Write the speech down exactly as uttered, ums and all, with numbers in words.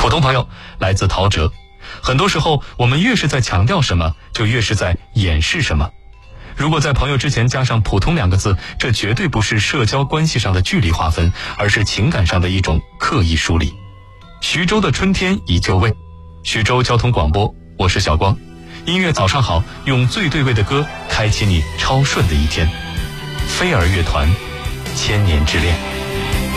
普通朋友来自陶喆。很多时候我们越是在强调什么，就越是在掩饰什么。如果在朋友之前加上普通两个字，这绝对不是社交关系上的距离划分，而是情感上的一种刻意梳理。徐州的春天已就位，徐州交通广播，我是小光。音乐早上好，用最对味的歌开启你超顺的一天。飞儿乐团，千年之恋。